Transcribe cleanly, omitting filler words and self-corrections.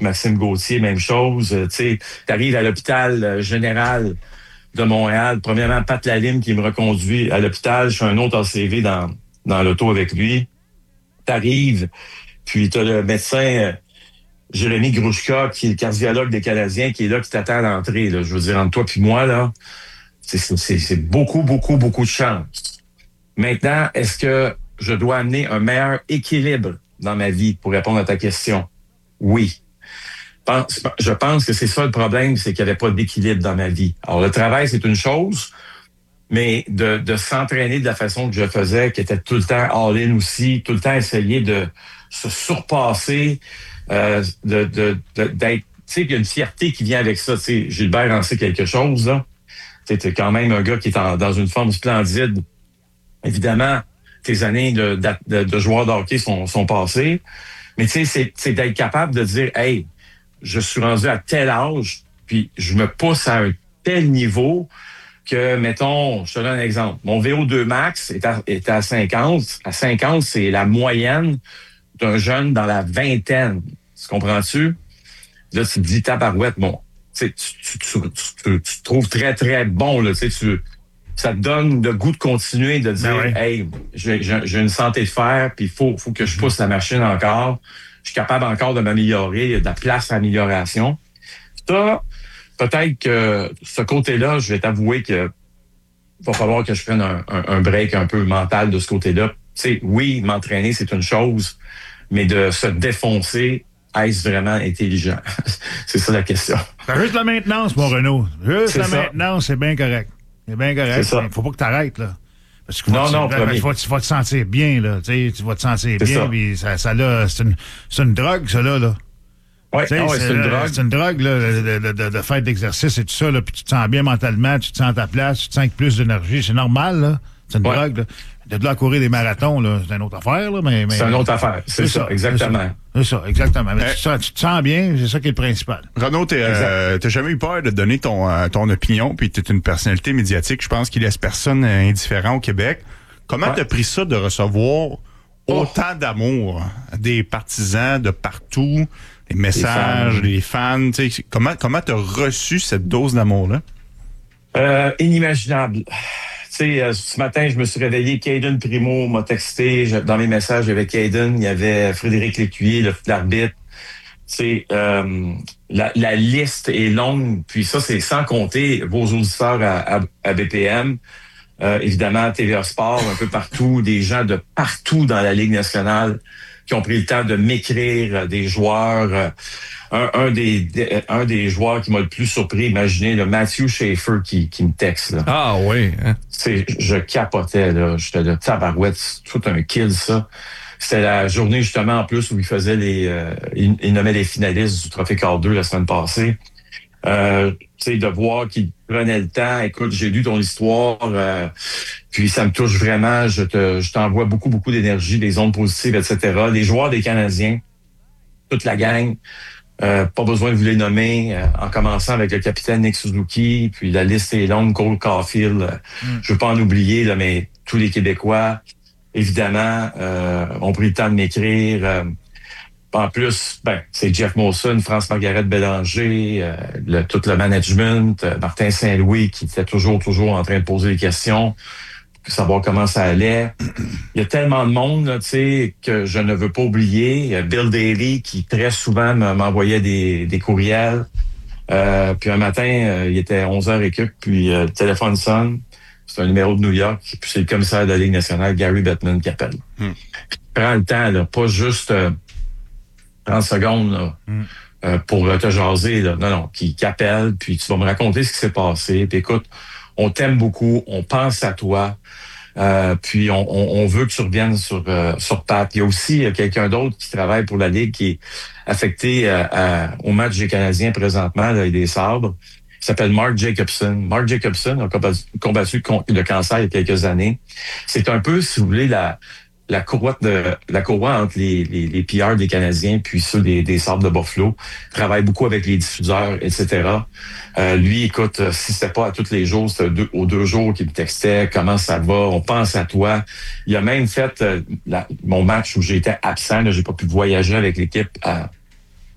Maxime Gauthier, même chose. Tu sais, t'arrives à l'hôpital général de Montréal. Premièrement, Pat Lalime qui me reconduit à l'hôpital. Je fais un autre ACV dans l'auto avec lui. T'arrives, puis t'as le médecin Jérémy Grouchka, qui est le cardiologue des Canadiens, qui est là, qui t'attend à l'entrée. Là. Je veux dire, entre toi puis moi, là, c'est beaucoup, beaucoup, beaucoup de chance. Maintenant, est-ce que je dois amener un meilleur équilibre dans ma vie pour répondre à ta question? Oui. Je pense que c'est ça le problème, c'est qu'il n'y avait pas d'équilibre dans ma vie. Alors, le travail, c'est une chose, mais de s'entraîner de la façon que je faisais, qui était tout le temps all-in aussi, tout le temps essayer de se surpasser, d'être... Tu sais, il y a une fierté qui vient avec ça. Tu sais, Gilbert en sait quelque chose, là. Tu sais, t'es quand même un gars qui est dans une forme splendide. Évidemment, tes années de joueur de hockey sont passées. Mais tu sais, c'est d'être capable de dire, hey, je suis rendu à tel âge, puis je me pousse à un tel niveau que, mettons, je te donne un exemple. Mon VO2 max est à 50. À 50, c'est la moyenne d'un jeune dans la vingtaine. Tu comprends-tu? Là, tu te dis, tabarouette, bon, tu te trouves très, très bon, là, tu sais, ça te donne le goût de continuer, de dire, hey, j'ai une santé de fer, puis il faut que je pousse la machine encore. Je suis capable encore de m'améliorer, il y a de la place à amélioration. Ça, peut-être que ce côté-là, je vais t'avouer que va falloir que je prenne un break un peu mental de ce côté-là. Tu sais, oui, m'entraîner, c'est une chose, mais de se défoncer, est-ce vraiment intelligent? C'est ça la question. C'est juste la maintenance, mon Renaud. Juste la maintenance, c'est bien correct. C'est bien correct. Il ne faut pas que tu arrêtes, là. Parce que tu vas te sentir bien, là. Tu vas te sentir bien, puis c'est une drogue, ça, là. Oui, c'est une drogue. C'est une drogue, là, de faire d'exercice et tout ça, là, puis tu te sens bien mentalement, tu te sens à ta place, tu te sens avec plus d'énergie. C'est normal, là. C'est une drogue, là. De là à courir des marathons, là, c'est une autre affaire, là, mais c'est une autre affaire, c'est ça, exactement. C'est ça, exactement. Mais tu te sens bien, c'est ça qui est le principal. Renaud, t'as jamais eu peur de donner ton opinion, puis t'es une personnalité médiatique, je pense, qui laisse personne indifférent au Québec. Comment t'as pris ça de recevoir autant d'amour des partisans de partout, des messages, des fans, tu sais, comment t'as reçu cette dose d'amour-là? Inimaginable. Tu sais, ce matin, je me suis réveillé, Caden Primo m'a texté, dans mes messages, il y avait Caden, il y avait Frédéric Lécuyer, l'arbitre. Tu sais, la liste est longue, puis ça, c'est sans compter vos auditeurs à BPM, évidemment, TVA Sport, un peu partout, des gens de partout dans la Ligue nationale qui ont pris le temps de m'écrire, des joueurs... Un des joueurs qui m'a le plus surpris, imaginez, le Matthew Schaefer qui me texte. Là. Ah oui. Hein? Je capotais, là. J'étais de tabarouette, c'est tout un kill, ça. C'était la journée, justement, en plus, où il faisait il nommait les finalistes du Trophée Quart 2 la semaine passée. De voir qu'il prenait le temps. Écoute, j'ai lu ton histoire, puis ça me touche vraiment. Je t'envoie beaucoup, beaucoup d'énergie, des ondes positives, etc. Les joueurs des Canadiens, toute la gang, pas besoin de vous les nommer, en commençant avec le capitaine Nick Suzuki, puis la liste est longue, Cole Caulfield, je veux pas en oublier, là, mais tous les Québécois, évidemment, ont pris le temps de m'écrire. En plus, c'est Jeff Molson, France-Margaret Bélanger, tout le management, Martin Saint-Louis qui était toujours en train de poser des questions, savoir comment ça allait. Il y a tellement de monde, là, tu sais, que je ne veux pas oublier. Bill Daly qui très souvent m'envoyait des courriels. Puis un matin, il était 11h et quelques, puis le téléphone sonne. C'est un numéro de New York, puis c'est le commissaire de la Ligue nationale, Gary Bettman, qui appelle. Prends le temps, là, pas juste 30 secondes là, pour te jaser. Là. Non, qui appelle, puis tu vas me raconter ce qui s'est passé. Puis écoute, on t'aime beaucoup, on pense à toi, puis on veut que tu reviennes sur Pat. Il y a aussi quelqu'un d'autre qui travaille pour la Ligue qui est affecté au match des Canadiens présentement, là, et des Sabres. Il s'appelle Mark Jacobson. Mark Jacobson a combattu le cancer il y a quelques années. C'est un peu, si vous voulez, la courroie entre les PR des Canadiens puis ceux des Sabres de Buffalo. Il travaille beaucoup avec les diffuseurs, etc. Lui, écoute, si c'était pas à tous les jours, c'était aux 2 jours qu'il me textait, comment ça va, on pense à toi. Il a même fait mon match où j'étais absent, là, j'ai pas pu voyager avec l'équipe